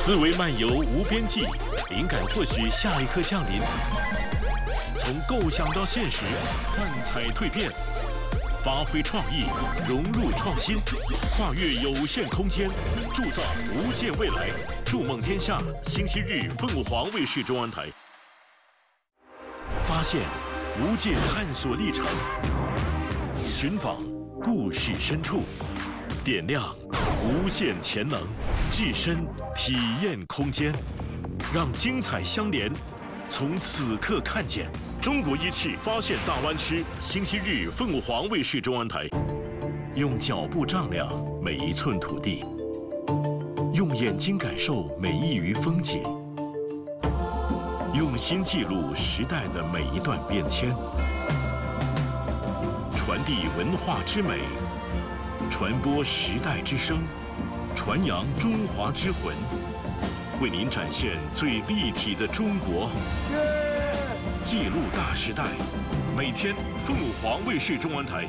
思维漫游无边际，灵感或许下一刻降临。从构想到现实，幻彩蜕变，发挥创意，融入创新，跨越有限空间，铸造无限未来。筑梦天下，星期日凤凰卫视中文台。发现无界探索历程，寻访故事深处，点亮无限潜能，置身体验空间，让精彩相连。从此刻看见中国一汽发现大湾区，星期日凤凰卫视中文台。用脚步丈量每一寸土地，用眼睛感受每一隅风景，用心记录时代的每一段变迁，传递文化之美，传播时代之声，传扬中华之魂，为您展现最立体的中国，记录大时代。每天凤凰卫视中文台。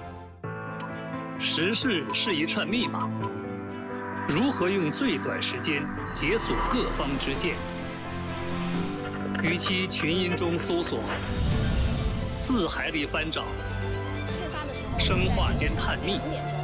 时事是一串密码，如何用最短时间解锁各方之见？与其群音中搜索，字海里翻找，生化间探秘，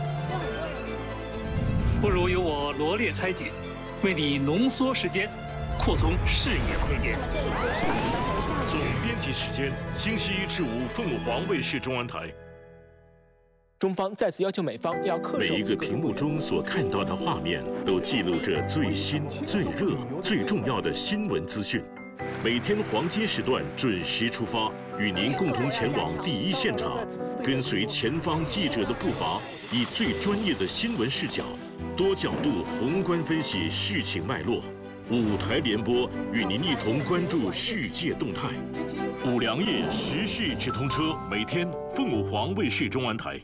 不如由我罗列拆解，为你浓缩时间，扩通视野空间。 总编辑时间：星期一至五，凤凰卫视中文台。 中方再次要求美方要恪守。 每一个屏幕中所看到的画面，都记录着最新、最热、最重要的新闻资讯。每天黄金时段准时出发，与您共同前往第一现场，跟随前方记者的步伐，以最专业的新闻视角，多角度宏观分析事情脉络。舞台联播，与您一同关注世界动态。五粮液时事直通车，每天凤凰卫视中文台。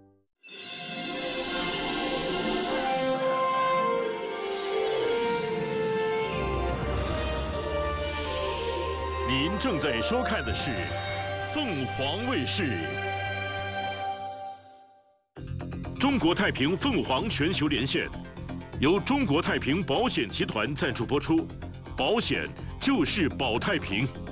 您正在收看的是凤凰卫视。中国太平凤凰全球连线，由中国太平保险集团赞助播出。保险就是保太平。